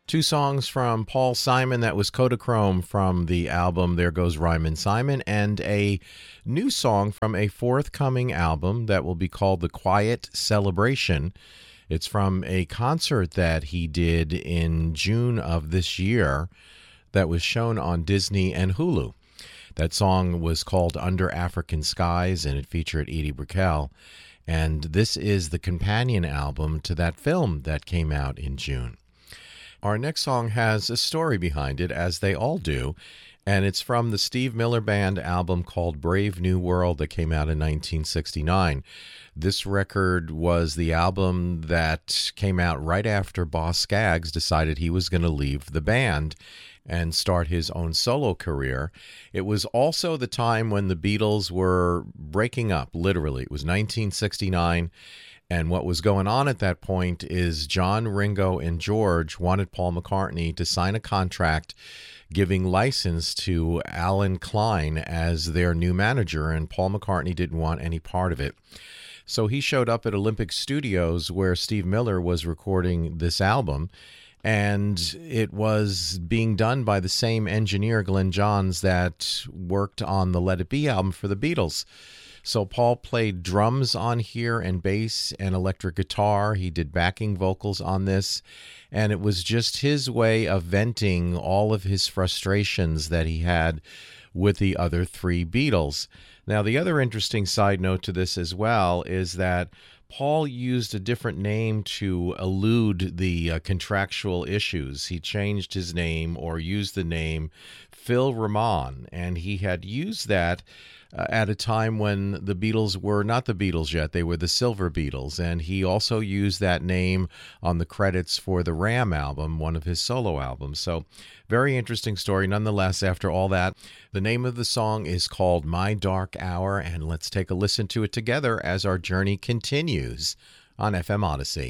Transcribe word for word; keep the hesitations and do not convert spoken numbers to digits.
Two songs from Paul Simon. That was Kodachrome from the album There Goes Ryman Simon, and a new song from a forthcoming album that will be called The Quiet Celebration. It's from a concert that he did in June of this year that was shown on Disney and Hulu. That song was called Under African Skies, and it featured Edie Brickell. And this is the companion album to that film that came out in June. Our next song has a story behind it, as they all do, and it's from the Steve Miller Band album called Brave New World that came out in nineteen sixty-nine. This record was the album that came out right after Boz Scaggs decided he was going to leave the band and start his own solo career. It was also the time when the Beatles were breaking up, literally. It was nineteen sixty-nine. And what was going on at that point is John, Ringo, and George wanted Paul McCartney to sign a contract giving license to Alan Klein as their new manager, and Paul McCartney didn't want any part of it. So he showed up at Olympic Studios where Steve Miller was recording this album, and it was being done by the same engineer, Glenn Johns, that worked on the Let It Be album for the Beatles. So Paul played drums on here and bass and electric guitar. He did backing vocals on this, and it was just his way of venting all of his frustrations that he had with the other three Beatles. Now, the other interesting side note to this as well is that Paul used a different name to elude the uh, contractual issues. He changed his name or used the name Phil Ramone, and he had used that uh, at a time when the Beatles were not the Beatles yet. They were the Silver Beatles, and he also used that name on the credits for the Ram album, one of his solo albums. So very interesting story. Nonetheless, after all that, the name of the song is called My Dark Hour, and let's take a listen to it together as our journey continues on F M Odyssey.